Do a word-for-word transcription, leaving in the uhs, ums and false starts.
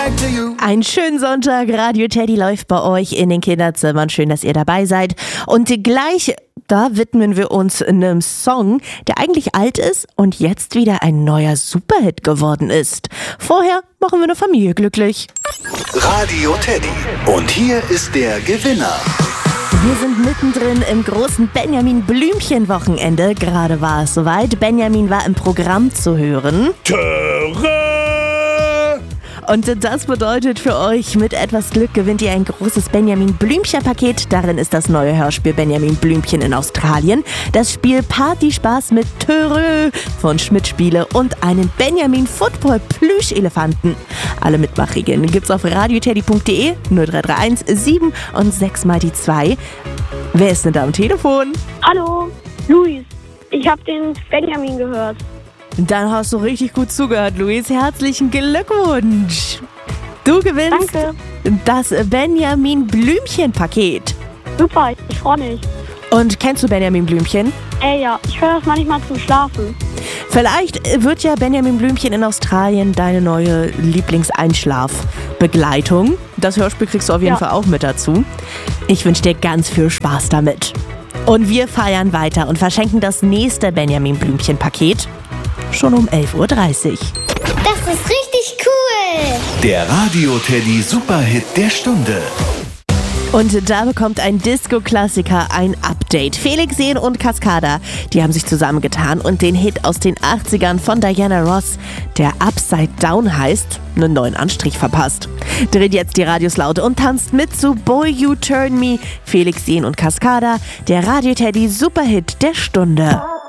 Einen schönen Sonntag, Radio Teddy läuft bei euch in den Kinderzimmern. Schön, dass ihr dabei seid. Und gleich, da widmen wir uns einem Song, der eigentlich alt ist und jetzt wieder ein neuer Superhit geworden ist. Vorher machen wir eine Familie glücklich. Radio Teddy. Und hier ist der Gewinner. Wir sind mittendrin im großen Benjamin-Blümchen-Wochenende. Gerade war es soweit. Benjamin war im Programm zu hören. Töre! Und das bedeutet für euch, mit etwas Glück gewinnt ihr ein großes Benjamin-Blümchen-Paket. Darin ist das neue Hörspiel Benjamin Blümchen in Australien, das Spiel Partyspaß mit Töre von Schmidt Spiele und einen Benjamin Football Plüschelefanten. Alle Mitmachregeln gibt's auf radioteddy punkt de, null drei drei eins sieben und sechs mal die zwei. Wer ist denn da am Telefon? Hallo, Luis. Ich habe den Benjamin gehört. Dann hast du richtig gut zugehört, Luis. Herzlichen Glückwunsch. Du gewinnst Danke. das Benjamin Blümchen-Paket. Super, ich freue mich. Und kennst du Benjamin Blümchen? Ey, ja, ich höre das manchmal zum Schlafen. Vielleicht wird ja Benjamin Blümchen in Australien deine neue Lieblingseinschlafbegleitung. Das Hörspiel kriegst du auf jeden Ja. Fall auch mit dazu. Ich wünsche dir ganz viel Spaß damit. Und wir feiern weiter und verschenken das nächste Benjamin Blümchen-Paket schon um elf Uhr dreißig. Das ist richtig cool. Der Radio Teddy Superhit der Stunde. Und da bekommt ein Disco-Klassiker ein Update. Felix Jähn und Cascada, die haben sich zusammengetan und den Hit aus den achtzigern von Diana Ross, der Upside Down heißt, einen neuen Anstrich verpasst. Dreht jetzt die Radios laut und tanzt mit zu Boy You Turn Me. Felix Jähn und Cascada, der Radio Teddy Superhit der Stunde.